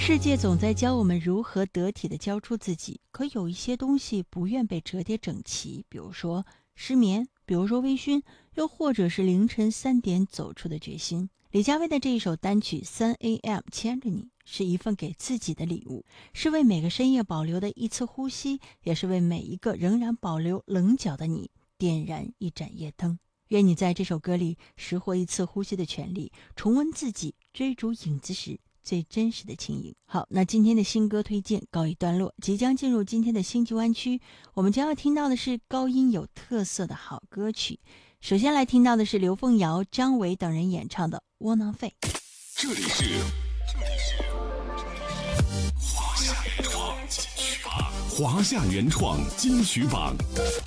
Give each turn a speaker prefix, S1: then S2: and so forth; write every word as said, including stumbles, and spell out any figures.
S1: 世界总在教我们如何得体地交出自己，可有一些东西不愿被折叠整齐，比如说失眠，比如说微醺，又或者是凌晨三点走出的决心。李佳薇的这一首单曲三 A M 牵着你，是一份给自己的礼物，是为每个深夜保留的一次呼吸，也是为每一个仍然保留棱角的你点燃一盏夜灯。愿你在这首歌里拾获一次呼吸的权利，重温自己追逐影子时最真实的轻盈。好，那今天的新歌推荐告一段落，即将进入今天的星际湾区，我们将要听到的是高音有特色的好歌曲。首先来听到的是刘凤瑶、张伟等人演唱的《窝囊废》。
S2: 这里是这里是华夏原创金曲榜，华夏原创金曲榜。